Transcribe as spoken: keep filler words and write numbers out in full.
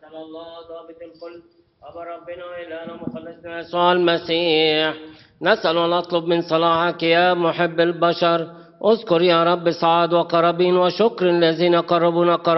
على الله ضابط الكل أبا ربنا وإلهنا مخلصنا يسوع المسيح، نسأل ونطلب من صلاحك يا محب البشر. اذكر يا رب سعاد وقرابين وشكر الذين قربونا قرابين